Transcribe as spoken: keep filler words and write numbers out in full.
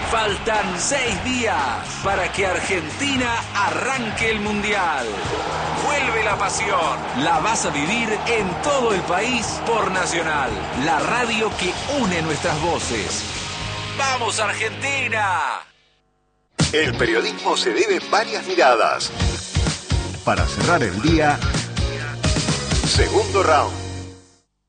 Faltan seis días para que Argentina arranque el Mundial. Vuelve la pasión. La vas a vivir en todo el país por Nacional, la radio que une nuestras voces. ¡Vamos, Argentina! El periodismo se debe varias miradas. Para cerrar el día, segundo round.